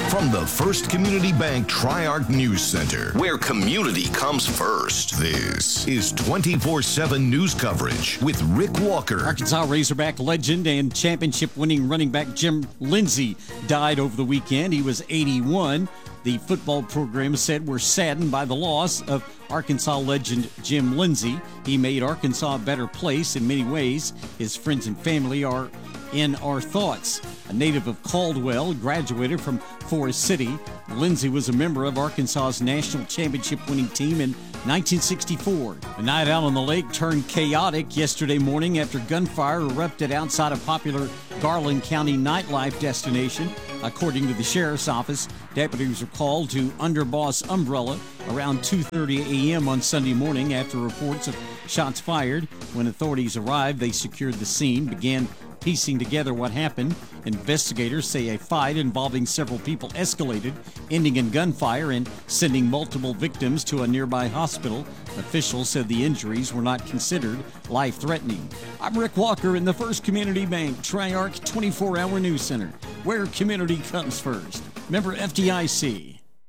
From the First Community Bank Tri-Arc News Center, where community comes first, this is 24/7 news coverage with Rick Walker. Arkansas Razorback legend and championship-winning running back Jim Lindsey died over the weekend. He was 81. The football program said we're saddened by the loss of Arkansas legend Jim Lindsey. He made Arkansas a better place in many ways. His friends and family are in our thoughts. A native of Caldwell, graduated from Forest City. Lindsey was a member of Arkansas's national championship-winning team in 1964. A night out on the lake turned chaotic yesterday morning after gunfire erupted outside a popular Garland County nightlife destination. According to the sheriff's office, deputies were called to Underboss Umbrella around 2:30 a.m. on Sunday morning after reports of shots fired. When authorities arrived, they secured the scene, began piecing together what happened. Investigators say a fight involving several people escalated, ending in gunfire and sending multiple victims to a nearby hospital. Officials said the injuries were not considered life-threatening. I'm Rick Walker in the First Community Bank Tri-Arc 24-hour News Center, where community comes first. Member FDIC.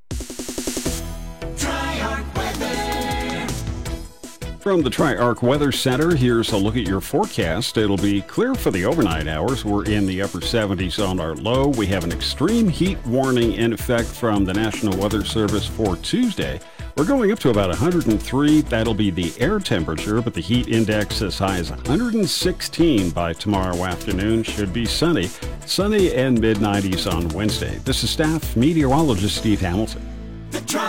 From the Tri-Arc Weather Center, here's a look at your forecast. It'll be clear for the overnight hours. We're in the upper 70s on our low. We have an extreme heat warning in effect from the National Weather Service for Tuesday. We're going up to about 103. That'll be the air temperature, but the heat index as high as 116 by tomorrow afternoon. Should be sunny and mid-90s on Wednesday. This is staff meteorologist Steve Hamilton.